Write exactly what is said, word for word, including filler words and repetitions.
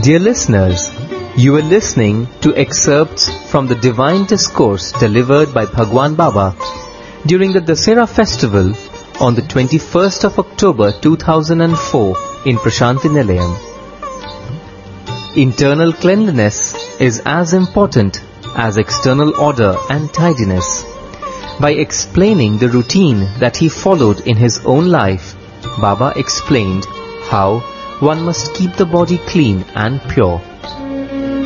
Dear listeners, you are listening to excerpts from the Divine Discourse delivered by Bhagwan Baba during the Dasera festival on the twenty-first of October two thousand four in Prashanti Nilayam. Internal cleanliness is as important as external order and tidiness. By explaining the routine that he followed in his own life, Baba explained how one must keep the body clean and pure.